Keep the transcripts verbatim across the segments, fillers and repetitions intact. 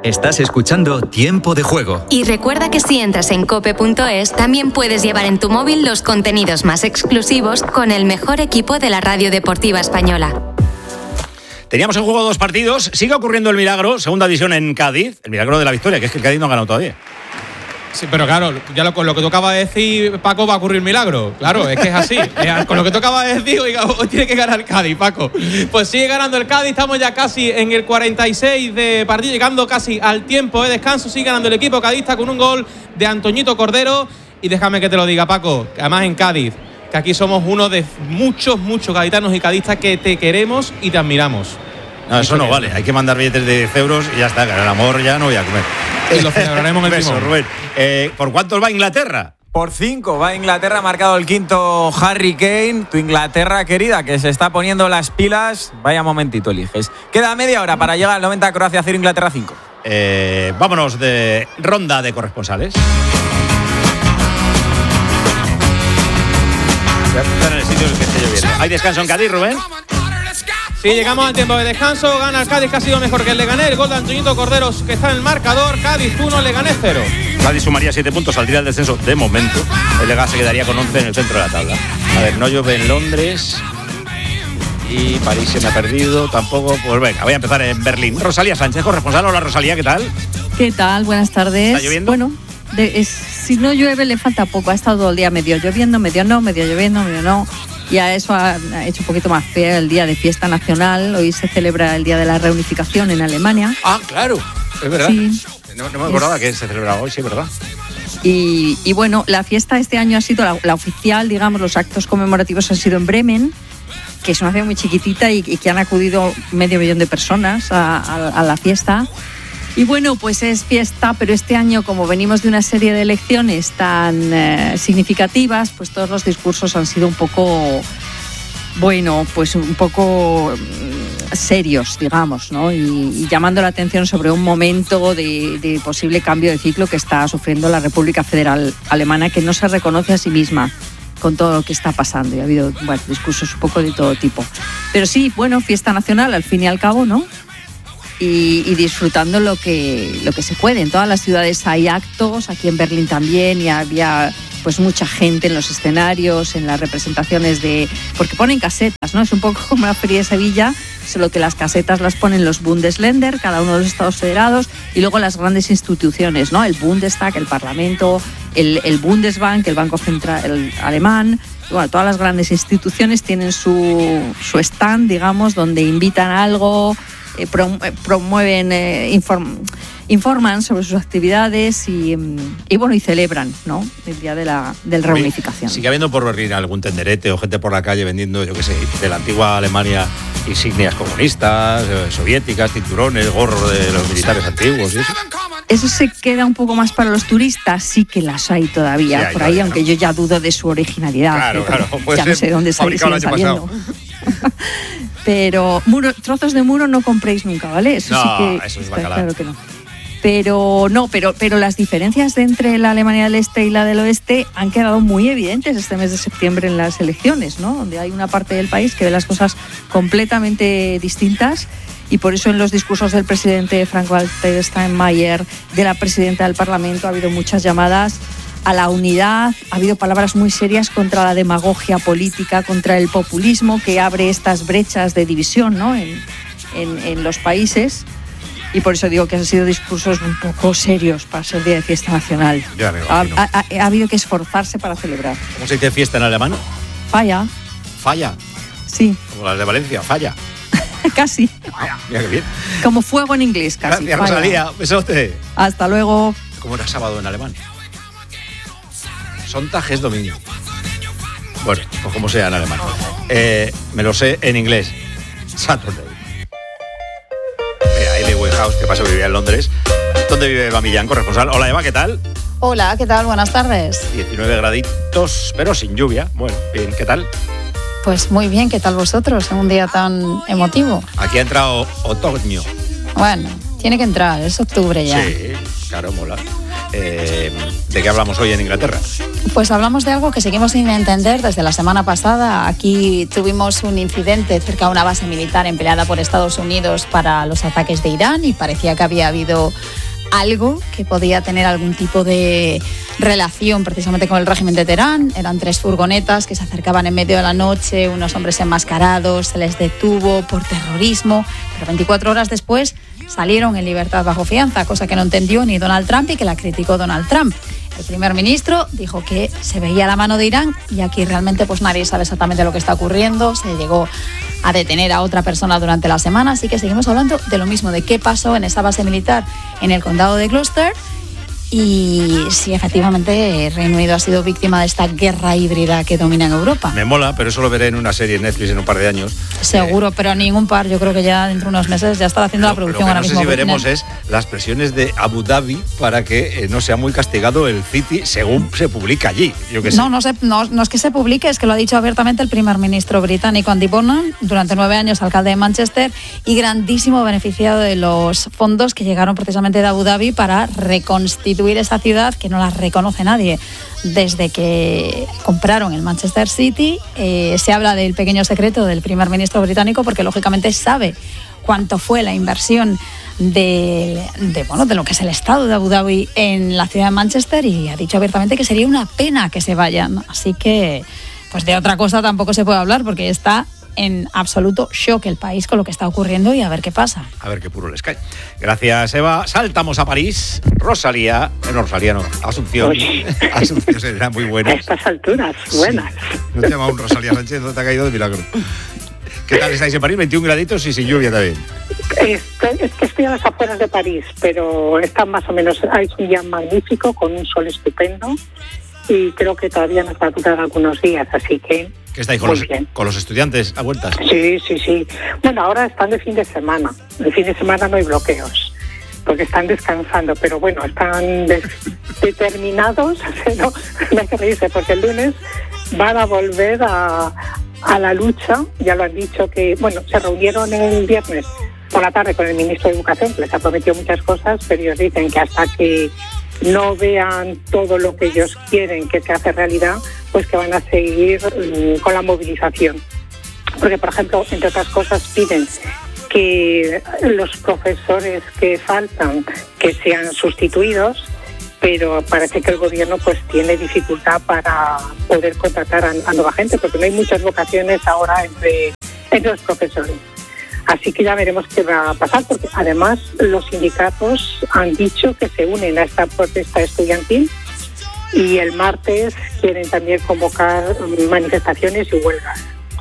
Estás escuchando Tiempo de Juego. Y recuerda que si entras en cope punto es, también puedes llevar en tu móvil los contenidos más exclusivos con el mejor equipo de la radio deportiva española. Teníamos en juego dos partidos. Sigue ocurriendo el milagro, segunda división en Cádiz. El milagro de la victoria, que es que el Cádiz no ha ganado todavía. Sí, pero claro, ya lo, con lo que tú acabas de decir, Paco, va a ocurrir milagro. Claro, es que es así. Es, con lo que tú acabas de decir, oiga, hoy tiene que ganar el Cádiz, Paco. Pues sigue ganando el Cádiz, estamos ya casi en el cuarenta y seis de partido, llegando casi al tiempo de descanso. Sigue ganando el equipo cadista con un gol de Antoñito Cordero. Y déjame que te lo diga, Paco, que además en Cádiz, que aquí somos uno de muchos, muchos gaditanos y cadistas que te queremos y te admiramos. No, eso no vale, hay que mandar billetes de diez euros y ya está, que el amor ya no voy a comer. Y lo celebraremos en el beso, Rubén. Eh, ¿Por cuántos va Inglaterra? Por cinco va Inglaterra, ha marcado el quinto Harry Kane. Tu Inglaterra querida, que se está poniendo las pilas. Vaya momentito eliges. Queda media hora para llegar al noventa, Croacia cero, Inglaterra cinco. Eh, vámonos de ronda de corresponsales. Están en el sitio en el que esté lloviendo. ¿Hay descanso en Cádiz, Rubén? Sí, llegamos al tiempo de descanso. Gana el Cádiz, que ha sido mejor que el Leganés. El gol de Antoñito Corderos, que está en el marcador. Cádiz uno, Leganés cero. Cádiz sumaría siete puntos, saldría al descenso de momento. El Lega se quedaría con once en el centro de la tabla. A ver, no llueve en Londres. Y París se me ha perdido. Tampoco, pues venga, voy a empezar en Berlín. Rosalía Sánchez, corresponsal. Hola, Rosalía, ¿qué tal? ¿Qué tal? Buenas tardes. ¿Está lloviendo? Bueno, de, es, si no llueve le falta poco. Ha estado todo el día medio lloviendo, medio no, medio lloviendo, medio no. Y a eso ha, ha hecho un poquito más feo el día de fiesta nacional. Hoy se celebra el Día de la Reunificación en Alemania. Ah, claro, es verdad. Sí. No, no me acordaba es... que se celebraba hoy, sí, ¿verdad? Y, y bueno, la fiesta este año ha sido la, la oficial, digamos, los actos conmemorativos han sido en Bremen, que es una ciudad muy chiquitita y, y que han acudido medio millón de personas a, a, a la fiesta. Y bueno, pues es fiesta, pero este año, como venimos de una serie de elecciones tan eh, significativas, pues todos los discursos han sido un poco, bueno, pues un poco mm, serios, digamos, ¿no? Y, y llamando la atención sobre un momento de, de posible cambio de ciclo que está sufriendo la República Federal Alemana, que no se reconoce a sí misma con todo lo que está pasando. Y ha habido, bueno, discursos un poco de todo tipo. Pero sí, bueno, fiesta nacional, al fin y al cabo, ¿no? Y, y disfrutando lo que, lo que se puede. En todas las ciudades hay actos, aquí en Berlín también, y había pues mucha gente en los escenarios, en las representaciones de... Porque ponen casetas, ¿no? Es un poco como la Feria de Sevilla, solo que las casetas las ponen los Bundesländer, cada uno de los estados federados, y luego las grandes instituciones, ¿no? El Bundestag, el Parlamento, el, el Bundesbank, el Banco Central el alemán... Bueno, todas las grandes instituciones tienen su, su stand, digamos, donde invitan a algo... Eh, promueven, eh, inform, informan sobre sus actividades y, y bueno, y celebran, ¿no? El día de la del reunificación. Sigue habiendo por Berlín algún tenderete o gente por la calle vendiendo, yo qué sé, de la antigua Alemania, insignias comunistas, eh, soviéticas, cinturones, gorros de los militares antiguos y eso. Eso se queda un poco más para los turistas, sí que las hay todavía sí, hay por ahí, todavía, aunque ¿no? Yo ya dudo de su originalidad. Claro, ¿eh? claro. Ya no sé dónde sal, siguen saliendo. Pero muro, trozos de muro no compréis nunca, ¿vale? Eso no, sí que eso es está bacalao. Claro que no. Pero no, pero, pero las diferencias de entre la Alemania del Este y la del Oeste han quedado muy evidentes este mes de septiembre en las elecciones, ¿no? Donde hay una parte del país que ve las cosas completamente distintas. Y por eso en los discursos del presidente Frank-Walter Steinmeier, de la presidenta del Parlamento, ha habido muchas llamadas a la unidad, ha habido palabras muy serias contra la demagogia política, contra el populismo que abre estas brechas de división, ¿no? en, en, en los países. Y por eso digo que han sido discursos un poco serios para ser día de fiesta nacional. Ya me ha, ha, ha habido que esforzarse para celebrar. ¿Cómo se dice fiesta en alemán? Falla. Falla. Sí. Como las de Valencia, falla. Casi. Ah, mira qué bien. Como fuego en inglés, casi. Gracias, Rosalía. Besote. Hasta luego. ¿Cómo era sábado en alemán? Sonntag es domingo. Bueno, pues como sea en alemán. Eh, me lo sé en inglés. Saturday. Mira, Amy Winehouse, que pasa, vivía en Londres. ¿Dónde vive Eva Millán, corresponsal? Hola, Eva, ¿qué tal? Hola, ¿qué tal? Buenas tardes. diecinueve graditos, pero sin lluvia. Bueno, bien, ¿qué tal? Pues muy bien, ¿qué tal vosotros en un día tan emotivo? Aquí ha entrado otoño. Bueno, tiene que entrar, es octubre ya. Sí, claro, mola. Eh, ¿De qué hablamos hoy en Inglaterra? Pues hablamos de algo que seguimos sin entender desde la semana pasada. Aquí tuvimos un incidente cerca de una base militar empleada por Estados Unidos para los ataques de Irán y parecía que había habido algo que podía tener algún tipo de relación precisamente con el régimen de Teherán. Eran tres furgonetas que se acercaban en medio de la noche, unos hombres enmascarados, se les detuvo por terrorismo, pero veinticuatro horas después salieron en libertad bajo fianza, cosa que no entendió ni Donald Trump y que la criticó Donald Trump. El primer ministro dijo que se veía la mano de Irán y aquí realmente pues nadie sabe exactamente lo que está ocurriendo. Se llegó a detener a otra persona durante la semana, así que seguimos hablando de lo mismo, de qué pasó en esa base militar en el condado de Gloucester y si efectivamente el Reino Unido ha sido víctima de esta guerra híbrida que domina en Europa. Me mola, pero eso lo veré en una serie en Netflix en un par de años. Seguro, eh, pero ningún par. Yo creo que ya dentro de unos meses ya estará haciendo lo, la producción lo que ahora no mismo. sé si veremos es las presiones de Abu Dhabi para que eh, no sea muy castigado el City según se publica allí. Yo que sé. No, no, se, no, no es que se publique, es que lo ha dicho abiertamente el primer ministro británico Andy Burnham, durante nueve años alcalde de Manchester y grandísimo beneficiado de los fondos que llegaron precisamente de Abu Dhabi para reconstituir esa ciudad que no la reconoce nadie. Desde que compraron el Manchester City, eh, se habla del pequeño secreto del primer ministro británico porque lógicamente sabe cuánto fue la inversión de, de, bueno, de lo que es el Estado de Abu Dhabi en la ciudad de Manchester y ha dicho abiertamente que sería una pena que se vayan. Así que, pues de otra cosa tampoco se puede hablar porque está en absoluto shock el país con lo que está ocurriendo y a ver qué pasa. A ver qué puro les cae. Gracias, Eva. Saltamos a París. Rosalía, eh, no, Rosalía no, Asunción. Oye. Asunción será muy buena. A estas alturas, buenas. Sí. No te llama un Rosalía Sánchez, no te ha caído de milagro. ¿Qué tal estáis en París? veintiún graditos y sin lluvia también. Estoy, es que estoy a las afueras de París, pero está más o menos, hay un día magnífico con un sol estupendo y creo que todavía nos va a durar algunos días, así que... ¿Qué estáis con los, con los estudiantes a vueltas? Sí, sí, sí. Bueno, ahora están de fin de semana. El fin de semana no hay bloqueos, porque están descansando, pero bueno, están des- determinados, no, no hay que reírse, porque el lunes van a volver a, a la lucha, ya lo han dicho que, bueno, se reunieron el viernes por la tarde con el ministro de Educación, que les ha prometido muchas cosas, pero ellos dicen que hasta que no vean todo lo que ellos quieren que se hace realidad, pues que van a seguir um, con la movilización. Porque, por ejemplo, entre otras cosas, piden que los profesores que faltan que sean sustituidos, pero parece que el gobierno pues tiene dificultad para poder contratar a, a nueva gente, porque no hay muchas vocaciones ahora entre, entre los profesores. Así que ya veremos qué va a pasar, porque además los sindicatos han dicho que se unen a esta protesta estudiantil y el martes quieren también convocar manifestaciones y huelgas.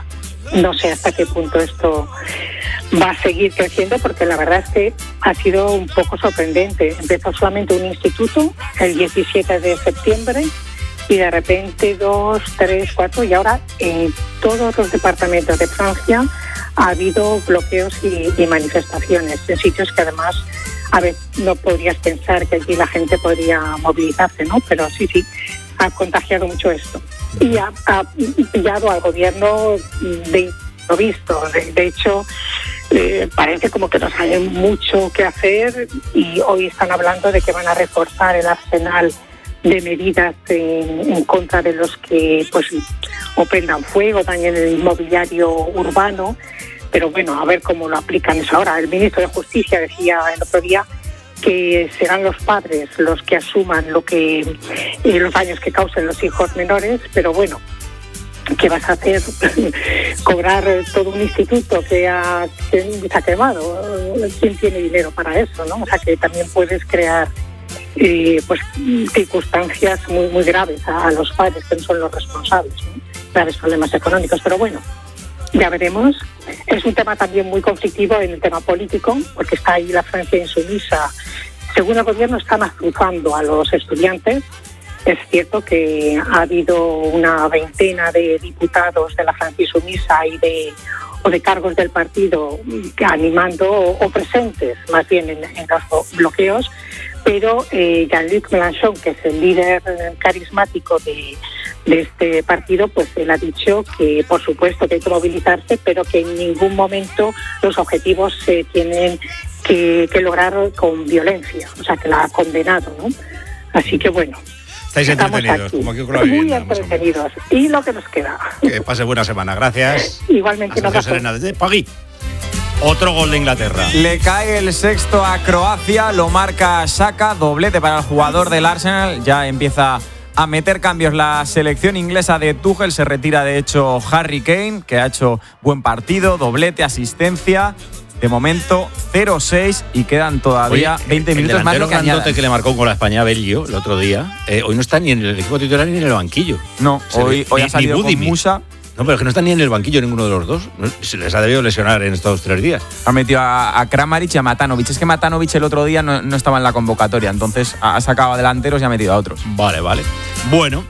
No sé hasta qué punto esto va a seguir creciendo, porque la verdad es que ha sido un poco sorprendente. Empezó solamente un instituto el diecisiete de septiembre y de repente dos, tres, cuatro y ahora en todos los departamentos de Francia ha habido bloqueos y, y manifestaciones en sitios que además, a ver, no podrías pensar que allí la gente podría movilizarse, ¿no? Pero sí, sí, ha contagiado mucho esto. Y ha, ha pillado al gobierno de improviso. De, de hecho, eh, parece como que no saben mucho qué hacer y hoy están hablando de que van a reforzar el arsenal de medidas en, en contra de los que pues o prendan fuego, dañen el inmobiliario urbano, pero bueno, a ver cómo lo aplican eso ahora. El ministro de Justicia decía el otro día que serán los padres los que asuman lo que eh, los daños que causen los hijos menores, pero bueno, ¿qué vas a hacer? ¿Cobrar todo un instituto que, ha, que se ha quemado? ¿Quién tiene dinero para eso, no? O sea que también puedes crear Eh, pues circunstancias muy muy graves a, a los padres que no son los responsables, ¿no? Graves problemas económicos, pero bueno, ya veremos. Es un tema también muy conflictivo en el tema político, porque está ahí la Francia insumisa. Según el gobierno están azuzando a los estudiantes. Es cierto que ha habido una veintena de diputados de la Francia insumisa y de o de cargos del partido animando o, o presentes más bien en, en los bloqueos, pero eh, Jean-Luc Mélenchon, que es el líder carismático de, de este partido, pues él ha dicho que por supuesto que hay que movilizarse, pero que en ningún momento los objetivos se tienen que, que lograr con violencia, o sea que la ha condenado, ¿no? Así que bueno. Estáis Estamos entretenidos, aquí, como aquí con la muy vivienda, más o menos. entretenidos. Y lo que nos queda. Que pase buena semana, gracias. Igualmente, Hasta un abrazo. Serena desde Pagui. Otro gol de Inglaterra. Le cae el sexto a Croacia, lo marca Saka, doblete para el jugador del Arsenal. Ya empieza a meter cambios la selección inglesa de Tuchel. Se retira, de hecho, Harry Kane, que ha hecho buen partido, doblete, asistencia. De momento, cero seis y quedan todavía Oye, veinte minutos el más lo que delantero añadan. grandote que le marcó con la España a Belgio el otro día, eh, hoy no está ni en el equipo titular ni en el banquillo. No, Se hoy, ve- hoy ni- ha salido ni con Budimir. Musa. No, pero es que no está ni en el banquillo ninguno de los dos. No, se les ha debido lesionar en estos tres días. Ha metido a, a Kramaric y a Matanovic. Es que Matanovic el otro día no, no estaba en la convocatoria, entonces ha sacado a delanteros y ha metido a otros. Vale, vale. Bueno,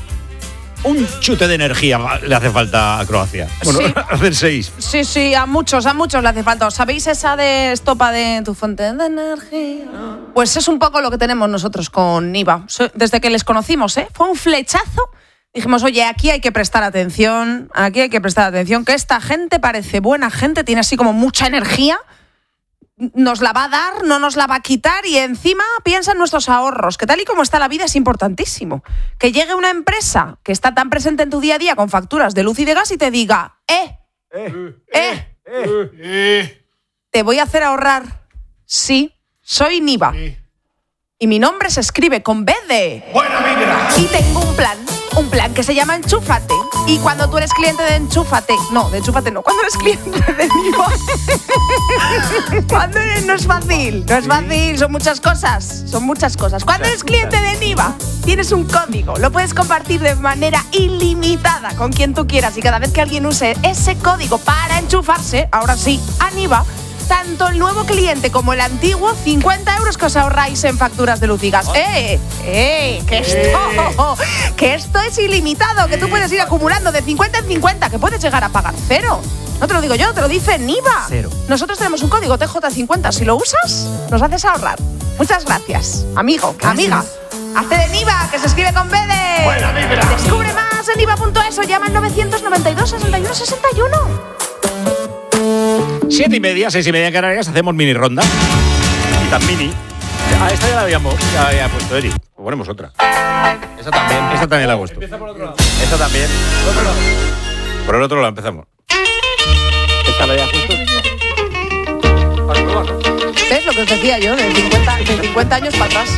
un chute de energía le hace falta a Croacia. Bueno, Sí. hacen seis. Sí, sí, a muchos, a muchos le hace falta. ¿Os ¿Sabéis esa de estopa de tu fuente de energía? Pues es un poco lo que tenemos nosotros con Niva. So- Desde que les conocimos, ¿eh? Fue un flechazo. Dijimos, oye, aquí hay que prestar atención, aquí hay que prestar atención, que esta gente parece buena gente, tiene así como mucha energía, nos la va a dar, no nos la va a quitar y encima piensa en nuestros ahorros, que tal y como está la vida es importantísimo. Que llegue una empresa que está tan presente en tu día a día con facturas de luz y de gas y te diga, eh, eh, eh, te voy a hacer ahorrar. Sí, soy Niva. Y mi nombre se escribe con B de... ¡Buena vibra! Y tengo un plan, un plan que se llama Enchúfate. Y cuando tú eres cliente de Enchúfate... No, de Enchúfate no. Cuando eres cliente de Niva... Cuando eres... No es fácil, no es fácil. Son muchas cosas, son muchas cosas. Cuando eres cliente de Niva, tienes un código. Lo puedes compartir de manera ilimitada con quien tú quieras. Y cada vez que alguien use ese código para enchufarse, ahora sí, a Niva... Tanto el nuevo cliente como el antiguo, cincuenta euros que os ahorráis en facturas de luz y gas. ¡Eh! ¡Eh! ¡Que esto! ¡Que esto es ilimitado! Que tú puedes ir acumulando de cincuenta en cincuenta, que puedes llegar a pagar cero. No te lo digo yo, te lo dice Niva. Cero. Nosotros tenemos un código T J cincuenta. Si lo usas, nos haces ahorrar. Muchas gracias, amigo, amiga. Hazte de Niva, que se escribe con B de... ¡Buena vibra! Descubre más en niva punto es o llama al novecientos noventa y dos, sesenta y uno, sesenta y uno. Siete y media, seis y media en Canarias, hacemos mini ronda. Y tan mini. Ah, esta ya la habíamos ya había puesto Eri. Pues ponemos otra. Esa también. Esta también la he puesto. Empieza por otro lado. Esta también. Por el otro lado empezamos. Esta la había puesto. ¿Ves lo que os decía yo? De cincuenta, de cincuenta años para atrás.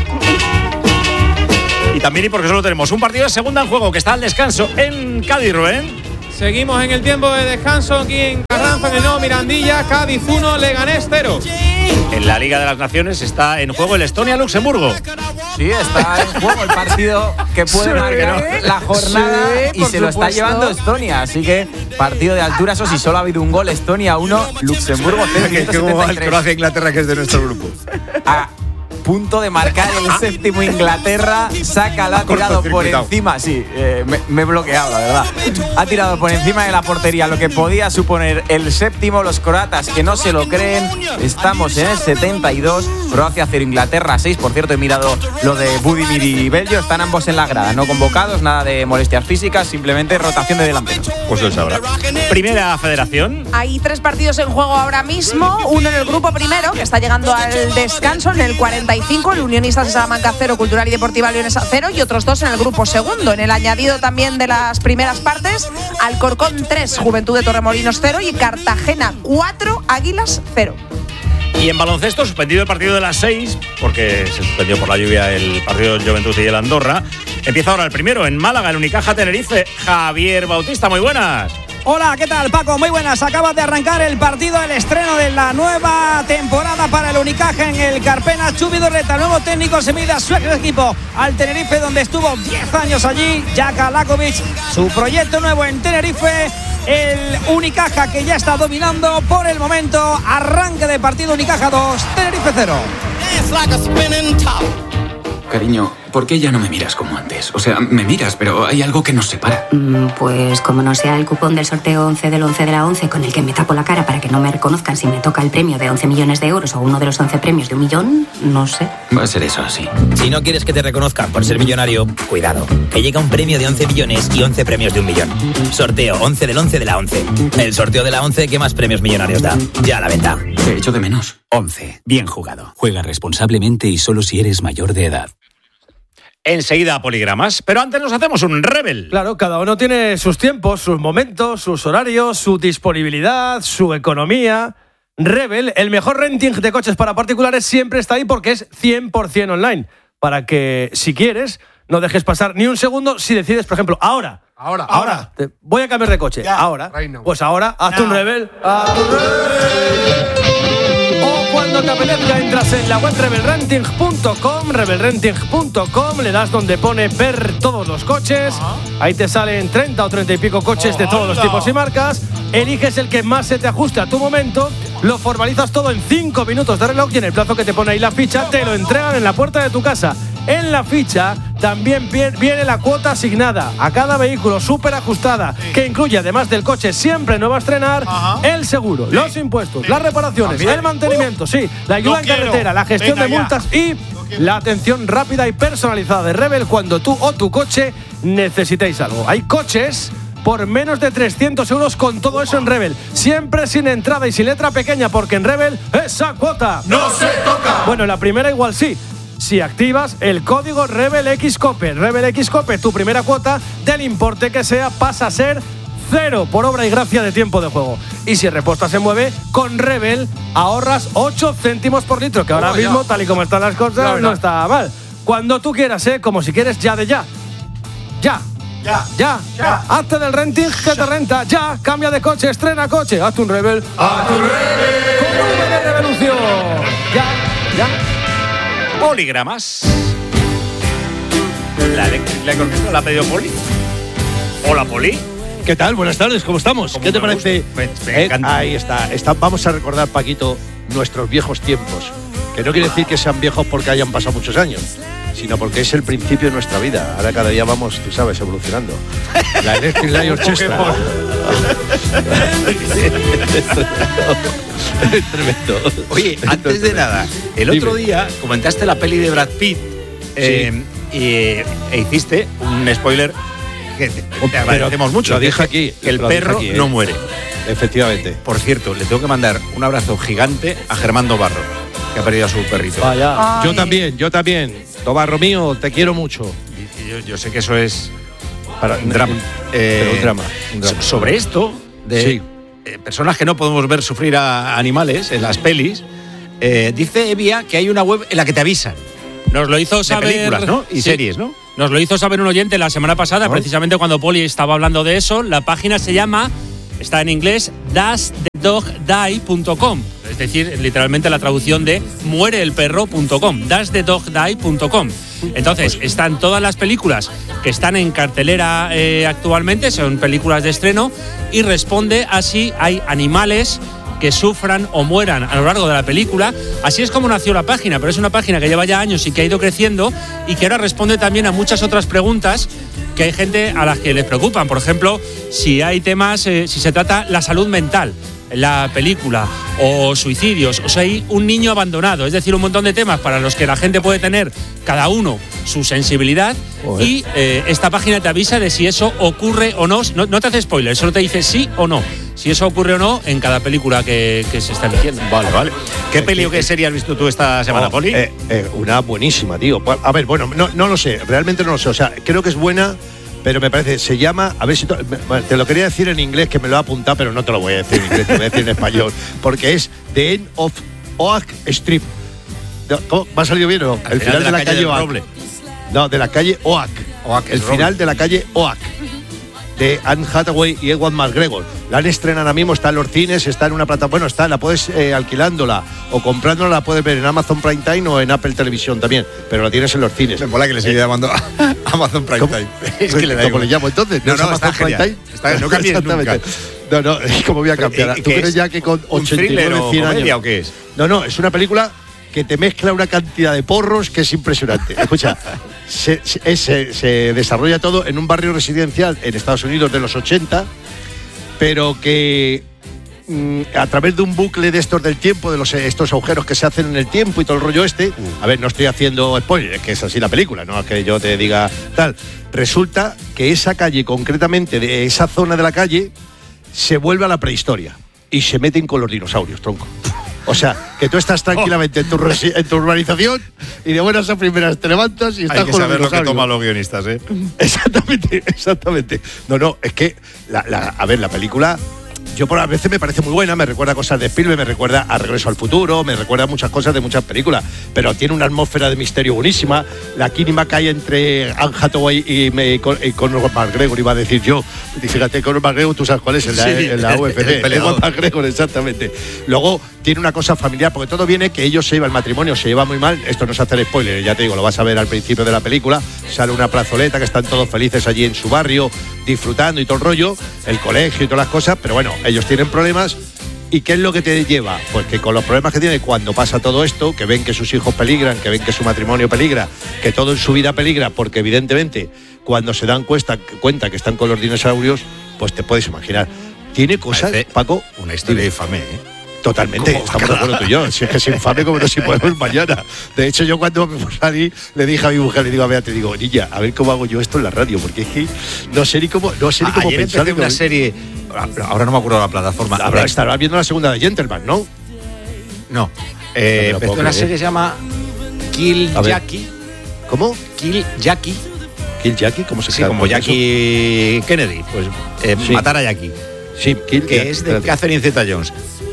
Y también y porque solo tenemos un partido de segunda en juego que está al descanso en Cádiz, Rubén. Seguimos en el tiempo de descanso aquí en Carranza, en el nuevo Mirandilla. Cádiz uno, Leganés cero. En la Liga de las Naciones está en juego el Estonia-Luxemburgo. Sí, está en juego el partido que puede Sí, marcar ¿no? la jornada Sí, y por se lo está supuesto. llevando Estonia. Así que partido de altura, eso sí, solo ha habido un gol. Estonia uno, Luxemburgo cero. minuto setenta y tres. Inglaterra, que es de nuestro grupo. A punto de marcar el séptimo Inglaterra, Saka la ha tirado por Cortocircuitado. encima. Sí, eh, me, me he bloqueado, la verdad. Ha tirado por encima de la portería, lo que podía suponer el séptimo. Los croatas que no se lo creen. Estamos en el setenta y dos. Croacia cero, Inglaterra seis. Por cierto, he mirado lo de Budimir y Belgio. Están ambos en la grada, no convocados, nada de molestias físicas, simplemente rotación de delanteros. Pues él sabrá. Primera federación. Hay tres partidos en juego ahora mismo. Uno en el grupo primero, que está llegando al descanso, en el cuarenta y cinco, el Unionistas de Salamanca cero, Cultural y Deportiva Leonesa cero, y otros dos en el grupo segundo. En el añadido también de las primeras partes, Alcorcón tres, Juventud de Torremolinos cero y Cartagena cuatro, Águilas cero. Y en baloncesto, suspendido el partido de las seis, porque se suspendió por la lluvia el partido del Juventud y el Andorra. Empieza ahora el primero, en Málaga, el Unicaja Tenerife. Javier Bautista, muy buenas. Hola, ¿qué tal, Paco? Muy buenas. Acaba de arrancar el partido, el estreno de la nueva temporada para el Unicaja en el Carpena. Chubi Dorreta, el nuevo técnico, se mide a su equipo al Tenerife, donde estuvo diez años allí. Jaka Lakovic, su proyecto nuevo en Tenerife. El Unicaja, que ya está dominando por el momento. Arranque de partido, Unicaja dos, Tenerife cero. Cariño, ¿por qué ya no me miras como antes? O sea, me miras, pero hay algo que nos separa. Mm, pues como no sea el cupón del sorteo once del once de la once con el que me tapo la cara para que no me reconozcan si me toca el premio de once millones de euros o uno de los once premios de un millón, no sé. Va a ser eso así. Si no quieres que te reconozcan por ser millonario, cuidado, que llega un premio de once millones y once premios de un millón. Sorteo once del once de la once. El sorteo de la once que más premios millonarios da. Ya a la venta. Te echo de menos. once. Bien jugado. Juega responsablemente y solo si eres mayor de edad. enseguida a Poligramas. Pero antes nos hacemos un Rebel. Claro, cada uno tiene sus tiempos, sus momentos, sus horarios, su disponibilidad, su economía. Rebel, el mejor renting de coches para particulares, siempre está ahí porque es cien por ciento online. Para que, si quieres, no dejes pasar ni un segundo si decides, por ejemplo, ahora. Ahora, ahora. ahora. Te, voy a cambiar de coche. Ya, ahora. right now. Pues ahora, hazte un Rebel. Hazte un Rebel. O cuando te apetezca, entras en la web rebel renting punto com, rebel renting punto com, le das donde pone ver todos los coches. Ajá. Ahí te salen treinta o treinta y pico coches oh, de todos hola. los tipos y marcas. Eliges el que más se te ajuste a tu momento. Lo formalizas todo en cinco minutos de reloj y en el plazo que te pone ahí la ficha te lo entregan en la puerta de tu casa. En la ficha también viene la cuota asignada a cada vehículo súper ajustada, que incluye, además del coche siempre nuevo a estrenar, Ajá. el seguro, sí. los impuestos, sí. las reparaciones, ¿También? el mantenimiento, uh, sí, la ayuda en carretera, la gestión Venga, de multas ya. y la atención rápida y personalizada de Rebel cuando tú o tu coche necesitéis algo. Hay coches por menos de trescientos euros con todo eso en Rebel. Siempre sin entrada y sin letra pequeña, porque en Rebel esa cuota no se toca. Bueno, la primera igual sí. Si activas el código RebelXCOPE. RebelXCOPE, tu primera cuota, del importe que sea, pasa a ser cero por obra y gracia de Tiempo de Juego. Y si Reposta se mueve, con Rebel ahorras ocho céntimos por litro, que ahora oh, mismo, ya. tal y como están las cosas, no está mal. Cuando tú quieras, ¿eh? Como si quieres ya de ya. Ya. Ya. Ya. ya. Hazte del renting que te renta. Ya. Cambia de coche, estrena coche. Hazte un Rebel. ¡A tu Rebel! Con V de revolución. Ya. Ya. Poligramas. La eléctrica la, la ha pedido Poli. Hola, Poli. ¿Qué tal? Buenas tardes, ¿cómo estamos? ¿Cómo ¿Qué te parece? Me, me eh, ahí está, está. Vamos a recordar, Paquito, nuestros viejos tiempos. Que no quiere decir que sean viejos porque hayan pasado muchos años, sino porque es el principio de nuestra vida. Ahora cada día vamos, tú sabes, evolucionando. La Electric Light Orchestra. Tremendo. Oye, antes de nada, el Dime. otro día comentaste la peli de Brad Pitt eh, sí. y, e hiciste un spoiler que te, te agradecemos mucho. Lo dije aquí. Que el lo perro aquí, ¿eh? no muere. Efectivamente. Por cierto, le tengo que mandar un abrazo gigante a Germán Dobarro, que ha perdido a su perrito. Vaya. Yo también, yo también. Dobarro mío, te quiero mucho. Y, y yo, yo sé que eso es para un drama. Eh, pero un drama, un drama. Sobre esto, de sí. eh, personas que no podemos ver sufrir a animales en las pelis, eh, dice Evia que hay una web en la que te avisan. Nos lo hizo saber. De películas, ¿no? Y sí. series, ¿no? Nos lo hizo saber un oyente la semana pasada, ¿no? Precisamente cuando Poli estaba hablando de eso. La página se llama, está en inglés, does the dog die punto com. Es decir, literalmente la traducción de muere el perro punto com. does the dog die punto com. Entonces, están todas las películas que están en cartelera eh, actualmente, son películas de estreno, y responde a si hay animales que sufran o mueran a lo largo de la película. Así es como nació la página, pero es una página que lleva ya años y que ha ido creciendo y que ahora responde también a muchas otras preguntas que hay gente a las que les preocupan. Por ejemplo, si hay temas, eh, si se trata la salud mental en la película, o suicidios, o si hay un niño abandonado, es decir, un montón de temas para los que la gente puede tener cada uno su sensibilidad. Joder. Y eh, esta página te avisa de si eso ocurre o no. no. No te hace spoiler, solo te dice sí o no. Si eso ocurre o no en cada película que, que se está emitiendo. Vale, vale. ¿Qué peli o qué serie has visto tú esta semana, oh, Poli? Eh, eh, una buenísima, tío. A ver, bueno, no, no lo sé, realmente no lo sé. O sea, creo que es buena, pero me parece, se llama, a ver si to, te lo quería decir en inglés, que me lo he apuntado, pero no te lo voy a decir en inglés, te lo voy a decir en español, porque es The End of Oak Street. ¿Cómo? ¿Me ha salido bien o no? El final, final de la, de la calle, calle Oak. No, de la calle Oak. Oak el final Roble. de la calle Oak. De Anne Hathaway y Ewan McGregor. La han estrenado ahora mismo, está en los cines, está en una plataforma. Bueno, está, la puedes eh, alquilándola o comprándola, la puedes ver en Amazon Prime Time o en Apple Televisión también, pero la tienes en los cines. Me mola que le sigue eh, llamando a Amazon Prime ¿cómo? Time. Es que le da ¿Cómo le llamo entonces? No, no, no está Amazon Prime Time. Está, no cambies nunca. No, no, ¿cómo voy a cambiar? ¿Tú crees ya que con ochenta y nueve, cien años? ¿O qué es? No, no, es una película que te mezcla una cantidad de porros que es impresionante. Escucha, se, se, se, se desarrolla todo en un barrio residencial en Estados Unidos de los ochenta, pero que mmm, a través de un bucle de estos del tiempo, de los, estos agujeros que se hacen en el tiempo y todo el rollo este, a ver, no estoy haciendo spoiler, es que es así la película, no es que yo te diga tal. Resulta que esa calle, concretamente de esa zona de la calle, se vuelve a la prehistoria y se meten con los dinosaurios, tronco. O sea, que tú estás tranquilamente en tu, resi- en tu urbanización y de buenas a primeras te levantas y estás Hay que con saber los lo que dinosaurios. toman los guionistas, ¿eh? Exactamente, exactamente. No, no, es que, la, la, a ver, la película, yo por a veces me parece muy buena, me recuerda cosas de Spielberg, me recuerda a Regreso al Futuro, me recuerda a muchas cosas de muchas películas, pero tiene una atmósfera de misterio buenísima. La química que hay entre Anne Hathaway y, me, con, y Conor McGregor, iba a decir yo. Fíjate, Conor McGregor, tú sabes cuál es, en la, Sí, en la U F C. el peleador. Conor McGregor, exactamente. Luego tiene una cosa familiar, porque todo viene que ellos se llevan, el matrimonio se lleva muy mal. Esto no es hacer spoiler, ya te digo, lo vas a ver al principio de la película. Sale una plazoleta que están todos felices allí en su barrio, disfrutando y todo el rollo, el colegio y todas las cosas, pero bueno, ellos tienen problemas. ¿Y qué es lo que te lleva? Pues que con los problemas que tiene cuando pasa todo esto, que ven que sus hijos peligran, que ven que su matrimonio peligra, que todo en su vida peligra, porque evidentemente cuando se dan cuenta, cuenta que están con los dinosaurios, pues te puedes imaginar. Tiene cosas, Parece Paco. Una historia infame, ¿eh? Totalmente, ¿Cómo? estamos de acuerdo tú y yo. Si es que es infame como no si podemos mañana. De hecho, yo cuando me salí, le dije a mi mujer, le digo a Bea, te digo, niña, a ver cómo hago yo esto en la radio, porque es que no sé ni cómo, no sé ni cómo Ayer pensar. empecé una serie, ahora no me acuerdo la plataforma. Ahora estarás viendo la segunda de Gentleman, ¿no? No. Eh, No me lo empecé puedo una creer. serie que se llama Kill A ver. Jackie. ¿Cómo? Kill Jackie. ¿Kill Jackie? ¿Cómo se Sí, llama? como Jackie Kennedy. Pues eh, Sí. matar a Jackie. Sí, Kill Que Jackie, es de espérate. Catherine Zeta-Jones.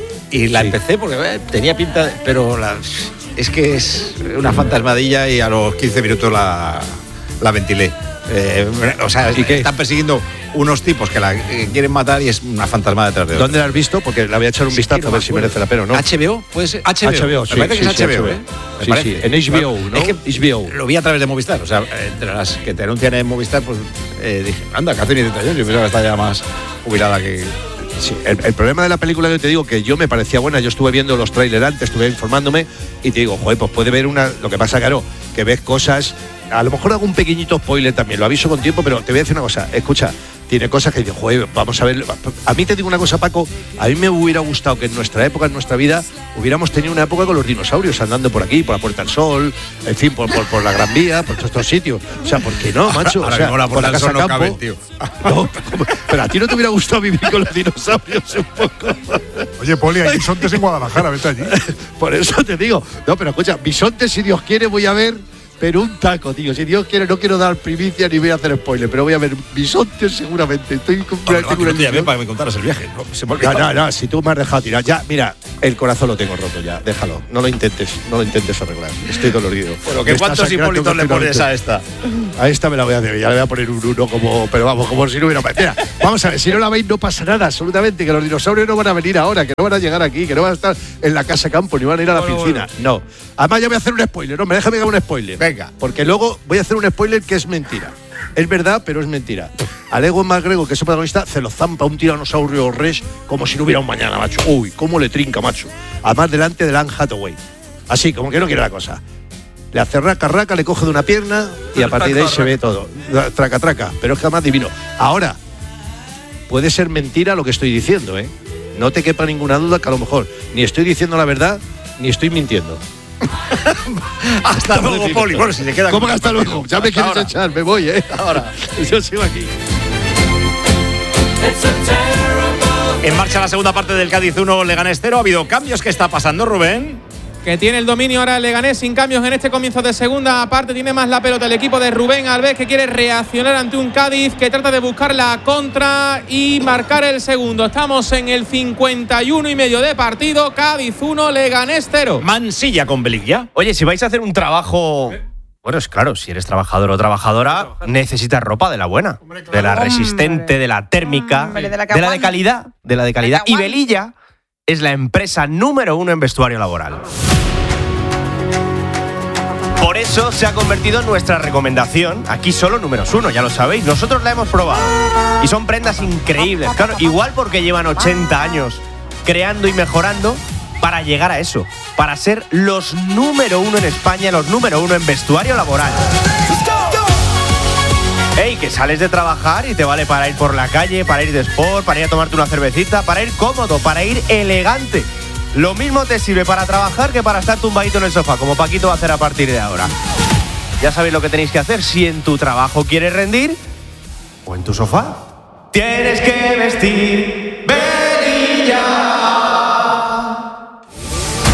Y la Sí. empecé porque eh, tenía pinta, de- pero la- es que es una fantasmadilla y a los quince minutos la, la ventilé. Eh, o sea, ¿Y qué? están persiguiendo unos tipos que la eh, quieren matar y es una fantasma detrás de otra. ¿Dónde la has visto? Porque la voy a echar un Sí, vistazo no a me ver si acuerdo. merece la pena o no. H B O, puede ser. H B O, H B O, sí, me parece sí, que es sí, H B O, H B O. ¿eh? Me Sí, parece. sí, en H B O, ¿no? Es que H B O. lo vi a través de Movistar, o sea, entre las que te anuncian en Movistar, pues eh, dije, anda, Catherine Zeta-Jones, yo pensaba que está ya más jubilada que. Sí, el, el problema de la película que te digo que yo me parecía buena, yo estuve viendo los trailers antes, estuve informándome y te digo, joder, pues puede ver una. Lo que pasa, claro, que ves cosas. A lo mejor hago un pequeñito spoiler también, lo aviso con tiempo, pero te voy a decir una cosa. Escucha, tiene cosas que digo, joder, vamos a ver. A mí te digo una cosa, Paco, a mí me hubiera gustado que en nuestra época, en nuestra vida, hubiéramos tenido una época con los dinosaurios andando por aquí, por la Puerta del Sol, en fin, por, por, por la Gran Vía, por todos estos sitios. O sea, ¿por qué no, macho? Ahora o sea, mismo la por la Puerta del Casa Sol no Campo. cabe, tío. No, pero a ti no te hubiera gustado vivir con los dinosaurios un poco. Oye, Poli, hay bisontes en Guadalajara, vete allí. Por eso te digo. No, pero escucha, bisontes, si Dios quiere, voy a ver, pero un taco, tío. Si Dios quiere, no quiero dar primicia ni voy a hacer spoiler, pero voy a ver bisontes seguramente. Estoy con Hombre, no, tengo que no una te llamé ilusión. para que me contaras el viaje. No, se me ha No, olvidado. no, no, si tú me has dejado tirar. Ya, mira, el corazón lo tengo roto ya. Déjalo. No lo intentes, no lo intentes arreglar. Estoy dolorido. Bueno, Me ¿que está ¿cuántos sangrando Hipólitos le pones continuamente. a esta? A esta me la voy a hacer, ya le voy a poner un uno como, pero vamos, como si no hubiera. Mira, vamos a ver, si no la veis no pasa nada, absolutamente, que los dinosaurios no van a venir ahora, que no van a llegar aquí, que no van a estar en la casa campo, ni van a ir a la Bueno, piscina. No. Además, ya voy a hacer un spoiler, no, me déjame que haga un spoiler. Venga. Porque luego voy a hacer un spoiler que es mentira. Es verdad, pero es mentira. Al Ewan McGregor, que es el protagonista, se lo zampa un tiranosaurio rex como si no hubiera un mañana, macho. Uy, cómo le trinca, macho. Además, delante de Anne Hathaway. Así, como que no quiere la cosa. Le hace raca, raca, le coge de una pierna y a partir de ahí se ve todo. Traca, traca. Pero es que además divino. Ahora, puede ser mentira lo que estoy diciendo, ¿eh? No te quepa ninguna duda que a lo mejor ni estoy diciendo la verdad ni estoy mintiendo. Hasta luego, Poli. Bueno, si se queda. ¿Cómo con que hasta el luego? partido. Ya me Hasta quieres ahora. echar, me voy, ¿eh? Ahora. Yo sigo aquí. En marcha la segunda parte del Cádiz uno, Leganés cero. Ha habido cambios. ¿Qué está pasando, Rubén? Que tiene el dominio ahora el Leganés sin cambios en este comienzo de segunda parte. Tiene más la pelota el equipo de Rubén Alves, que quiere reaccionar ante un Cádiz que trata de buscar la contra y marcar el segundo. Estamos en el cincuenta y uno y medio de partido. Cádiz uno, Leganés cero. Mansilla con Belilla. Oye, si vais a hacer un trabajo. Bueno, es claro, si eres trabajador o trabajadora, necesitas ropa de la buena, de la resistente, de la térmica, Hombre, de la que de la de aguanta. calidad, de la de calidad. Y Belilla es la empresa número uno en vestuario laboral. Por eso se ha convertido en nuestra recomendación. Aquí solo números uno, ya lo sabéis. Nosotros la hemos probado. Y son prendas increíbles. Claro, igual porque llevan ochenta años creando y mejorando para llegar a eso. Para ser los número uno en España, los número uno en vestuario laboral. Ey, que sales de trabajar y te vale para ir por la calle, para ir de sport, para ir a tomarte una cervecita, para ir cómodo, para ir elegante. Lo mismo te sirve para trabajar que para estar tumbadito en el sofá, como Paquito va a hacer a partir de ahora. Ya sabéis lo que tenéis que hacer si en tu trabajo quieres rendir o en tu sofá. Tienes que vestir Belilla.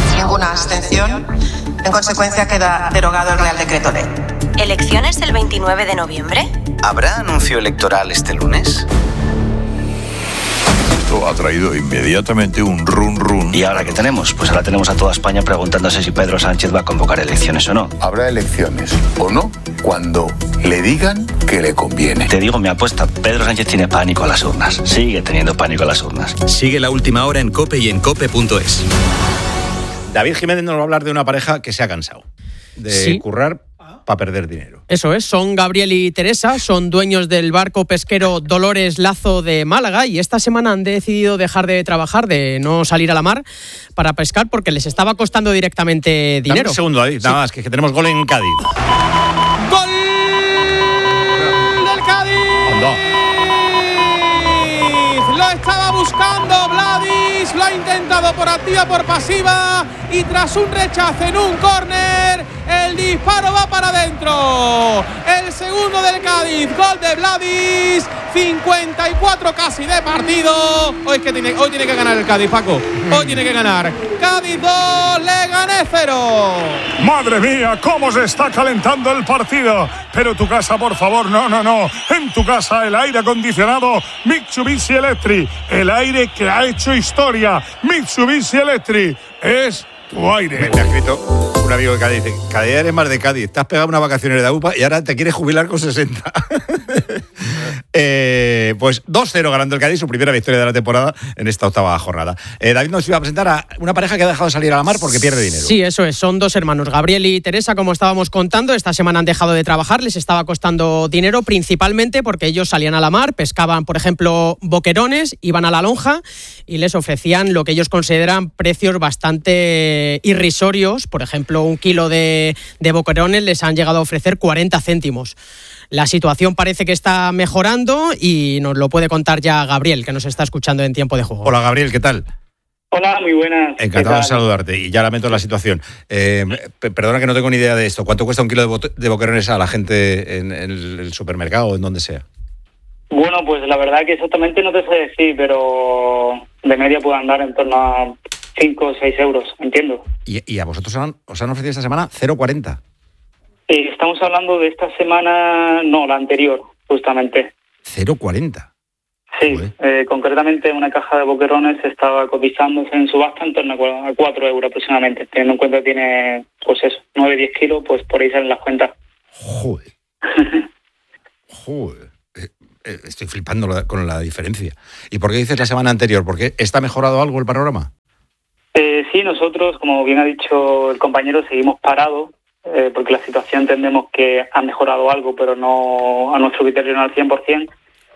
elección. En consecuencia, queda derogado el Real Decreto Ley. ¿Elecciones el veintinueve de noviembre? ¿Habrá anuncio electoral este lunes? Esto ha traído inmediatamente un run run. ¿Y ahora qué tenemos? Pues ahora tenemos a toda España preguntándose si Pedro Sánchez va a convocar elecciones o no. Habrá elecciones o no cuando le digan que le conviene. Te digo mi apuesta, Pedro Sánchez tiene pánico a las urnas. Sigue teniendo pánico a las urnas. Sigue La Última Hora en COPE y en cope punto es. David Jiménez nos va a hablar de una pareja que se ha cansado de Sí. currar para perder dinero. Eso es, son Gabriel y Teresa, son dueños del barco pesquero Dolores Lazo de Málaga y esta semana han decidido dejar de trabajar, de no salir a la mar para pescar porque les estaba costando directamente dinero. Dame un segundo, David, nada más, que, que tenemos gol en Cádiz. ¡Gol del Cádiz! Hondo. Lo estaba buscando Vladis, lo ha intentado por activa, por pasiva y tras un rechazo en un córner, el disparo va para adentro. El segundo del Cádiz, gol de Vladis, cincuenta y cuatro casi de partido. Hoy, es que tiene, hoy tiene que ganar el Cádiz, Paco. Hoy tiene que ganar. Cádiz dos, Leganés cero. Madre mía, cómo se está calentando el partido. Pero tu casa, por favor, no, no, no. En tu casa el aire acondicionado Mitsubishi Electric. El aire que ha hecho historia. Mitsubishi Electric es tu aire. Me, me ha escrito un amigo de Cádiz, dice, cada día eres más de Cádiz, te has pegado una vacaciones de U P A y ahora te quieres jubilar con sesenta. eh, pues dos cero ganando el Cádiz, su primera victoria de la temporada en esta octava jornada. Eh, David nos iba a presentar a una pareja que ha dejado de salir a la mar porque pierde dinero. Sí, eso es, son dos hermanos, Gabriel y Teresa, como estábamos contando, esta semana han dejado de trabajar, les estaba costando dinero principalmente porque ellos salían a la mar, pescaban, por ejemplo, boquerones, iban a la lonja y les ofrecían lo que ellos consideran precios bastante irrisorios, por ejemplo, un kilo de, de boquerones les han llegado a ofrecer cuarenta céntimos. La situación parece que está mejorando y nos lo puede contar ya Gabriel, que nos está escuchando en Tiempo de Juego. Hola, Gabriel, ¿qué tal? Hola, muy buenas. Encantado de saludarte y ya lamento la situación. Eh, p- perdona que no tengo ni idea de esto. ¿Cuánto cuesta un kilo de, bo- de boquerones a la gente en, en el supermercado o en donde sea? Bueno, pues la verdad que exactamente no te sé decir, pero de media puede andar en torno a cinco o seis euros, entiendo. Y, y a vosotros os han, os han ofrecido esta semana cero coma cuarenta. Eh, estamos hablando de esta semana, no, la anterior, justamente. cero coma cuarenta. Sí, eh, concretamente una caja de boquerones estaba cotizándose en subasta en torno a cuatro euros aproximadamente. Teniendo en cuenta que tiene, pues eso, nueve a diez kilos, pues por ahí salen las cuentas. Joder. Joder. Eh, eh, Estoy flipando la- con la diferencia. ¿Y por qué dices la semana anterior? ¿Por qué está mejorado algo el panorama? Eh, sí, nosotros, como bien ha dicho el compañero, seguimos parados, eh, porque la situación entendemos que ha mejorado algo, pero no a nuestro criterio no al cien por ciento,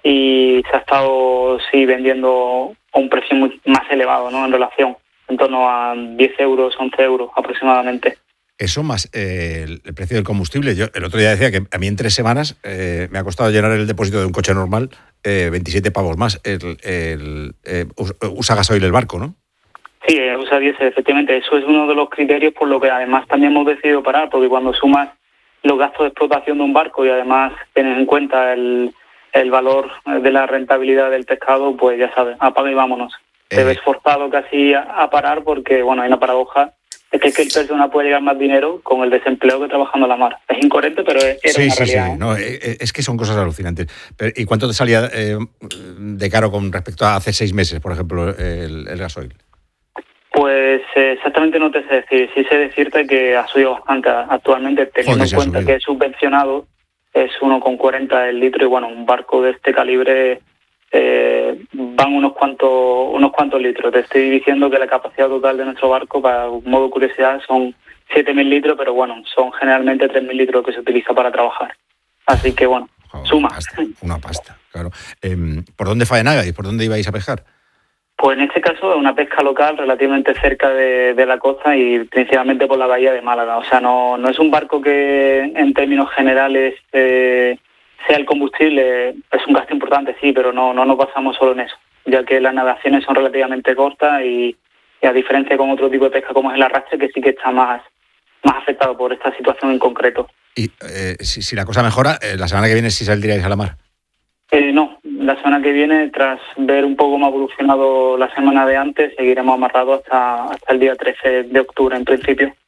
y se ha estado, sí, vendiendo a un precio muy, más elevado, ¿no?, en relación, en torno a diez euros, once euros aproximadamente. Eso más eh, el, el precio del combustible. Yo el otro día decía que a mí en tres semanas eh, me ha costado llenar el depósito de un coche normal eh, veintisiete pavos más. El, el, eh, us- usa gasoil el barco, ¿no? Sí, eh, usa diésel, efectivamente. Eso es uno de los criterios por lo que además también hemos decidido parar, porque cuando sumas los gastos de explotación de un barco y además tienes en cuenta el, el valor de la rentabilidad del pescado, pues ya sabes, apaga y vámonos. Te ves forzado casi a, a parar porque, bueno, hay una paradoja. Es que, es que el personal puede llegar más dinero con el desempleo que trabajando en la mar. Es incoherente, pero es, era Sí, una sí, sí. realidad. ¿eh? No, eh, eh, es que son cosas alucinantes. Pero, ¿y cuánto te salía eh, de caro con respecto a hace seis meses, por ejemplo, el, el gasoil? Pues eh, exactamente no te sé decir. Sí sé decirte que ha subido bastante actualmente, teniendo Joder, sí en ha cuenta subido. que es subvencionado, es uno coma cuarenta el litro y bueno, un barco de este calibre eh, van unos cuantos unos cuantos litros. Te estoy diciendo que la capacidad total de nuestro barco, para un modo curiosidad, son siete mil litros, pero bueno, son generalmente tres mil litros que se utiliza para trabajar. Así que bueno, suma. Una pasta, claro. Eh, ¿Por dónde faenabais? ¿Por dónde ibais a pescar? Pues en este caso es una pesca local relativamente cerca de, de la costa y principalmente por la bahía de Málaga. O sea, no, no es un barco que en términos generales eh, sea el combustible, es un gasto importante, sí, pero no, no nos basamos solo en eso, ya que las navegaciones son relativamente cortas y, y a diferencia con otro tipo de pesca como es el arrastre, que sí que está más, más afectado por esta situación en concreto. Y eh, si, si la cosa mejora, eh, la semana que viene sí saldríais a la mar. Eh, no, la semana que viene, tras ver un poco más evolucionado la semana de antes, seguiremos amarrados hasta, hasta el día trece de octubre en principio.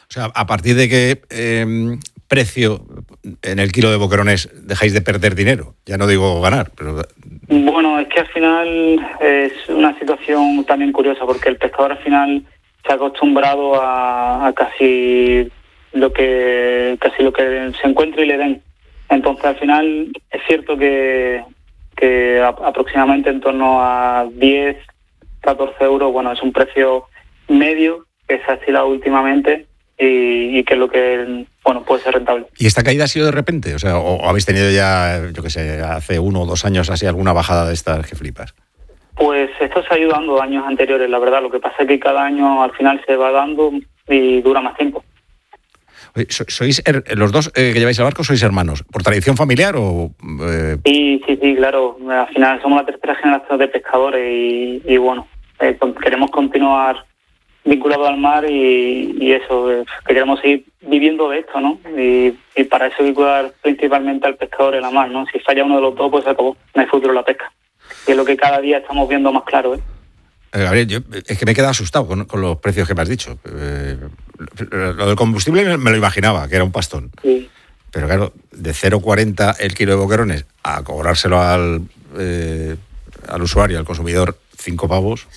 O sea, a partir de qué eh, precio en el kilo de boquerones dejáis de perder dinero. Ya no digo ganar, pero... Bueno, es que al final es una situación también curiosa, porque el pescador al final se ha acostumbrado a, a casi lo que casi lo que se encuentre y le den. Entonces al final es cierto que, que a, aproximadamente en torno a diez, catorce euros, bueno, es un precio medio que se ha estilado últimamente y, y que es lo que, bueno, puede ser rentable. ¿Y esta caída ha sido de repente? O sea, ¿o, o habéis tenido ya, yo qué sé, hace uno o dos años así alguna bajada de estas que flipas? Pues esto se ha ido dando años anteriores, la verdad. Lo que pasa es que cada año al final se va dando y dura más tiempo. Oye, ¿sois her- los dos eh, que lleváis el barco, sois hermanos? ¿Por tradición familiar o...? Eh... Sí, sí, sí, claro. Al final somos la tercera generación de pescadores y, y bueno, eh, queremos continuar vinculados al mar y, y eso, eh, que queremos seguir viviendo de esto, ¿no? Y, y para eso vincular principalmente al pescador en la mar, ¿no? Si falla uno de los dos, pues se acabó. No hay futuro la pesca. Y es lo que cada día estamos viendo más claro, ¿eh? Eh, Gabriel, yo es que me he quedado asustado con, con los precios que me has dicho. Eh, lo del combustible me, me lo imaginaba, que era un pastón. Sí. Pero claro, de cero coma cuarenta el kilo de boquerones a cobrárselo al, eh, al usuario, al consumidor, cinco pavos.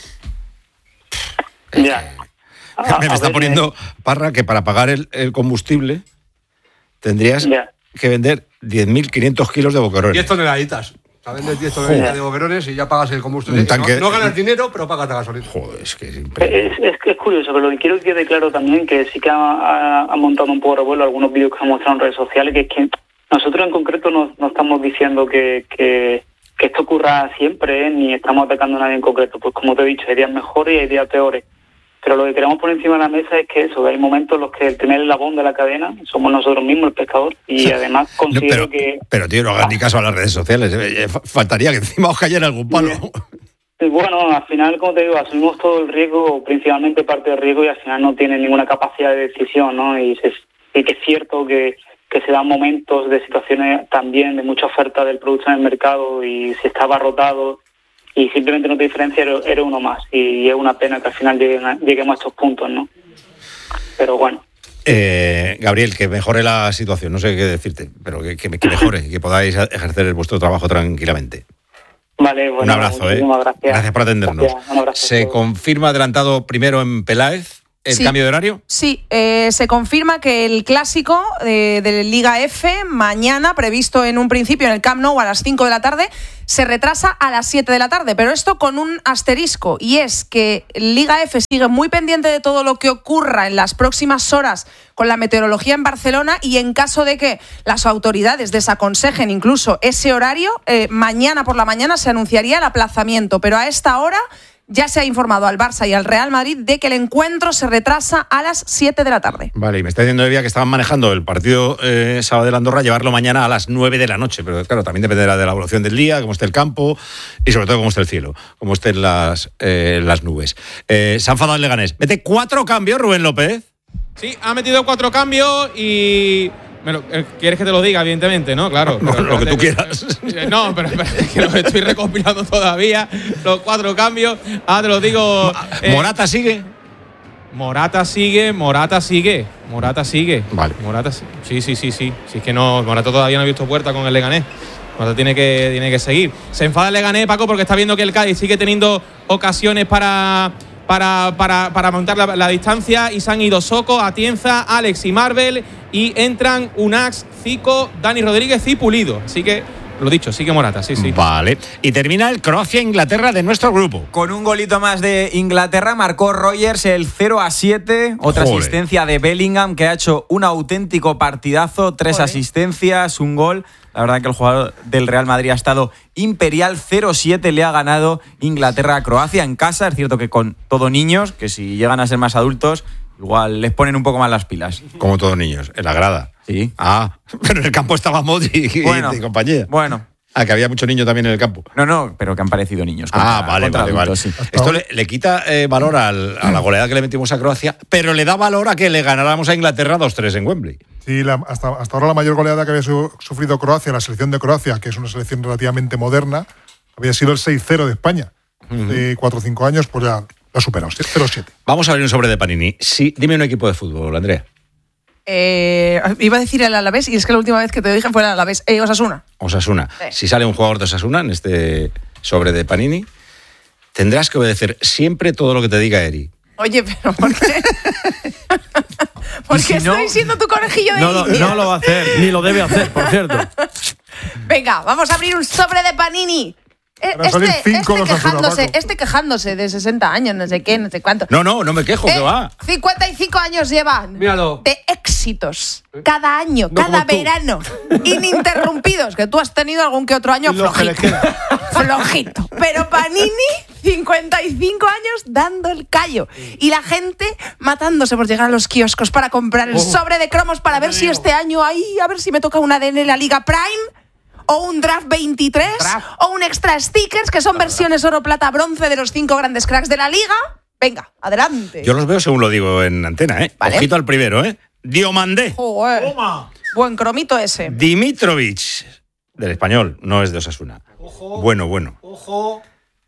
Ya. Eh, me, me está poniendo Parra que para pagar el, el combustible tendrías ya. que vender diez mil quinientos kilos de boquerones. diez toneladitas. O sea, vendes diez toneladitas de boquerones y ya pagas el combustible. Un tanque- No, no ganas dinero, pero pagas la gasolina. Joder, es que es Es, es, es curioso, pero lo que quiero que quede claro también, que sí que ha, ha, ha montado un poco de revuelo algunos vídeos que han mostrado en redes sociales, que es que nosotros en concreto no, no estamos diciendo que, que, que esto ocurra siempre, ¿eh? Ni estamos atacando a nadie en concreto. Pues como te he dicho, hay días mejores y hay días peores. Pero lo que queremos poner encima de la mesa es que eso, hay momentos en los que el primer eslabón de la cadena somos nosotros mismos, el pescador, y además considero No, pero, que... pero tío, no hagas ni caso a las redes sociales. Eh, eh, fa- Faltaría que encima os cayera algún palo. Y bueno, al final, como te digo, asumimos todo el riesgo, principalmente parte del riesgo, y al final no tiene ninguna capacidad de decisión, ¿no? Y, se, y que es cierto que, que se dan momentos de situaciones también de mucha oferta del producto en el mercado y se está abarrotado y simplemente no te diferencia, eres, eres uno más. Y es una pena que al final lleguen a- lleguemos a estos puntos, ¿no? Pero bueno. Eh, Gabriel, que mejore la situación, no sé qué decirte, pero que, que, que mejore, que podáis ejercer vuestro trabajo tranquilamente. Vale, bueno, Un abrazo, ¿eh? muchísimas gracias. Gracias por atendernos. Gracias, un abrazo a ¿Se todos. confirma adelantado primero en Peláez el Sí. cambio de horario? Sí, eh, se confirma que el clásico de, de Liga F, mañana, previsto en un principio en el Camp Nou a las cinco de la tarde, se retrasa a las siete de la tarde, pero esto con un asterisco, y es que Liga F sigue muy pendiente de todo lo que ocurra en las próximas horas con la meteorología en Barcelona, y en caso de que las autoridades desaconsejen incluso ese horario, eh, mañana por la mañana se anunciaría el aplazamiento, pero a esta hora ya se ha informado al Barça y al Real Madrid de que el encuentro se retrasa a las siete de la tarde. Vale, y me está diciendo Evia que estaban manejando el partido eh, sábado de la Andorra, llevarlo mañana a las nueve de la noche, pero claro, también dependerá de la evolución del día, cómo esté el campo y sobre todo cómo esté el cielo, cómo estén las, eh, las nubes. Eh, se ha enfadado el Leganés. Mete cuatro cambios, Rubén López. Sí, ha metido cuatro cambios y... Me lo- eh, ¿Quieres que te lo diga, evidentemente, no? Claro. No, pero lo que tú espérate, eh, No, pero espera, es que lo estoy recopilando todavía. Los cuatro cambios. Ah, te lo digo. eh, ¿Morata sigue? Morata sigue, Morata sigue. Morata sigue. Vale. Morata sí, sí, sí, sí. sí. Si es que no, Morata todavía no ha visto puerta con el Leganés. Morata tiene que, tiene que seguir. Se enfada el Leganés, Paco, porque está viendo que el Cádiz sigue teniendo ocasiones para... Para, para, para montar la, la distancia, y se han ido Soco, Atienza, Alex y Marvel, y entran Unax, Zico, Dani Rodríguez y Pulido. Así que, lo dicho, sigue Morata, sí, sí. Vale. Y termina el Croacia-Inglaterra de nuestro grupo. Con un golito más de Inglaterra marcó Rogers el cero a siete. Otra Joder. asistencia de Bellingham, que ha hecho un auténtico partidazo. Tres Joder. asistencias, un gol. La verdad que el jugador del Real Madrid ha estado imperial. cero siete le ha ganado Inglaterra a Croacia en casa. Es cierto que con todo niños, que si llegan a ser más adultos, igual les ponen un poco más las pilas. Como todos niños, en la grada. Sí. Ah, pero en el campo estaba Modric y, Bueno, y compañía. Bueno. Ah, que había mucho niño también en el campo. No, no, pero que han parecido niños. Ah, contra- vale, contra vale, vale. adultos, sí. Esto le, le quita eh, valor al- a la goleada que le metimos a Croacia, pero le da valor a que le ganáramos a Inglaterra dos tres en Wembley. Sí, la- hasta, hasta ahora la mayor goleada que había su- sufrido Croacia, la selección de Croacia, que es una selección relativamente moderna, había sido el seis cero de España. De cuatro o cinco años, pues ya lo ha superado, cero siete. Vamos a abrir un sobre de Panini. Sí, dime un equipo de fútbol, Andrea. Eh, iba a decir el Alavés y es que la última vez que te dije fue el Alavés. Eh, Osasuna. Osasuna. Sí. Si sale un jugador de Osasuna en este sobre de Panini, tendrás que obedecer siempre todo lo que te diga Eri. Oye, pero ¿por qué? Porque si estoy no, siendo tu conejillo de No, lo- Indias. no lo va a hacer, ni lo debe hacer, por cierto. Venga, vamos a abrir un sobre de Panini. Eh, Van a salir Este, cinco este los Osasuna, quejándose, Paco. este quejándose de sesenta años, no sé qué, no sé cuánto. No, no, no me quejo, Eh, que va. cincuenta y cinco años llevan Míralo. de éxitos cada año, No cada como tú. verano, ininterrumpidos, que tú has tenido algún que otro año Y lo que le flojito. Flojito. Pero Panini, cincuenta y cinco años dando el callo. Y la gente matándose por llegar a los kioscos para comprar el Oh. sobre de cromos para ver si este año ahí, a ver si me toca una A D N en la Liga Prime. O un Draft veintitrés, o un Extra Stickers, que son versiones oro, plata, bronce de los cinco grandes cracks de la liga. Venga, adelante. Yo los veo según lo digo en antena, ¿eh? Vale. Ojito al primero, ¿eh? Diomandé. Joder. Buen cromito ese. Dimitrovic. Del Español, no es de Osasuna. Bueno, bueno. Ojo.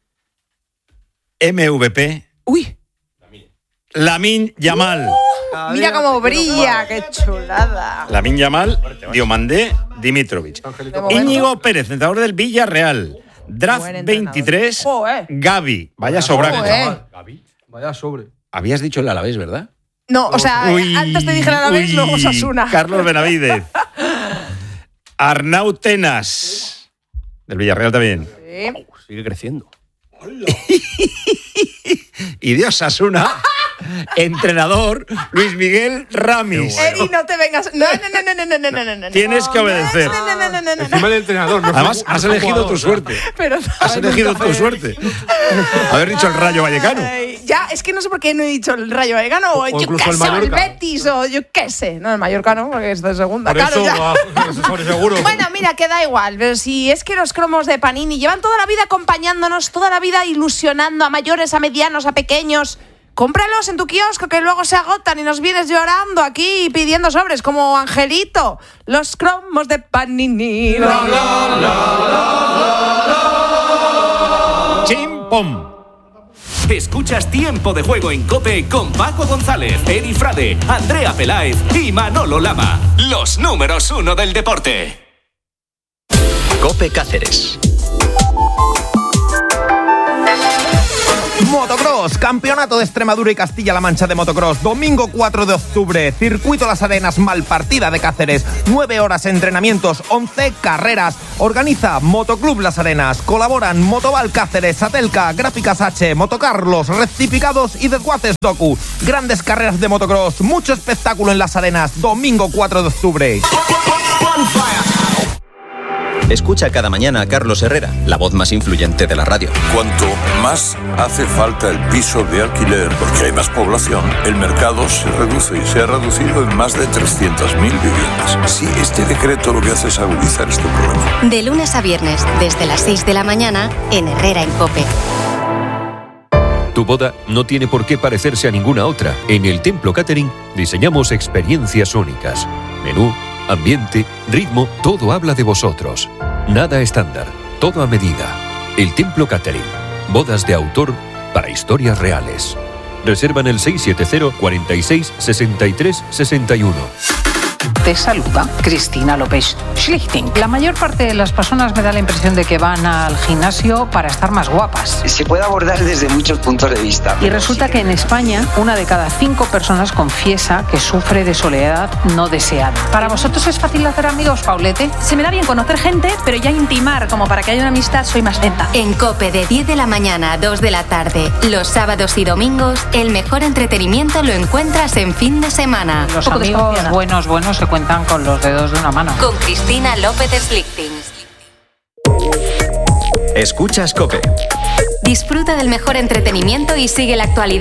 M V P. Uy. Lamine Yamal. Mira cómo brilla, qué chulada. Lamine Yamal, Diomandé, Dimitrovic. momento. Íñigo Pérez, entrenador del Villarreal. Draft Buen entrenador. veintitrés. Joder. Gavi. Vaya sobraco. Joder. Vaya sobre. Habías dicho el Alavés, ¿verdad? No, o sea, Uy, antes te dije la vez, uy, luego Osasuna. Carlos Benavidez. Arnau Tenas. Del Villarreal también. Sí. Sigue creciendo. Y de Osasuna, entrenador Luis Miguel Ramis. Eri, no te vengas. No, no, no, no, no, no, no, no, no. Tienes que obedecer. No, no, no, no, no, no. Encima del entrenador. No Además, fue- no has fue elegido jugador, tu suerte. Pero Has elegido tu suerte. Haber dicho el Rayo Vallecano. Ay, ya, es que no sé por qué no he dicho el Rayo Vallecano o, O yo incluso qué el sé, o el Mallorca. Betis o yo qué sé. No, el Mallorca no, porque es de segunda. Por claro, eso, ya. va, eso sobre seguro. Bueno, mira, que da igual, pero si es que los cromos de Panini llevan toda la vida acompañándonos, toda la vida ilusionando a mayores, a medianos, a pequeños. Cómpralos en tu kiosco que luego se agotan y nos vienes llorando aquí pidiendo sobres como Angelito. Los cromos de Panini. Chim pom. Escuchas Tiempo de Juego en COPE con Paco González, Eri Frade, Andrea Peláez y Manolo Lama. Los números uno del deporte. COPE Cáceres. Motocross, Campeonato de Extremadura y Castilla-La Mancha de Motocross, domingo cuatro de octubre, Circuito Las Arenas, Malpartida de Cáceres, nueve horas entrenamientos, once carreras, organiza Motoclub Las Arenas, colaboran Motoval Cáceres, Satelca, Gráficas H, Motocarlos, Rectificados y Desguaces Docu, grandes carreras de motocross, mucho espectáculo en Las Arenas, domingo cuatro de octubre. Escucha cada mañana a Carlos Herrera, la voz más influyente de la radio. Cuanto más hace falta el piso de alquiler porque hay más población, el mercado se reduce y se ha reducido en más de trescientas mil viviendas. Sí, este decreto lo que hace es agudizar este problema. De lunes a viernes, desde las seis de la mañana, en Herrera en COPE. Tu boda no tiene por qué parecerse a ninguna otra. En el Templo Catering diseñamos experiencias únicas. Menú, ambiente, ritmo, todo habla de vosotros. Nada estándar, todo a medida. El Templo Catering. Bodas de autor para historias reales. Reserva en el seis siete cero, cuarenta y seis, sesenta y tres, sesenta y uno. Te saluda Cristina López Schlichting. La mayor parte de las personas me da la impresión de que van al gimnasio para estar más guapas. Se puede abordar desde muchos puntos de vista. Y resulta que en España una de cada cinco personas confiesa que sufre de soledad no deseada. ¿Para vosotros es fácil hacer amigos, Paulete? Se me da bien conocer gente, pero ya intimar como para que haya una amistad soy más lenta. En COPE de diez de la mañana a dos de la tarde, los sábados y domingos, el mejor entretenimiento lo encuentras en fin de semana. Los amigos buenos, buenos se cuentan con los dedos de una mano. Con Cristina López Slichting. Escuchas COPE. Disfruta del mejor entretenimiento y sigue la actualidad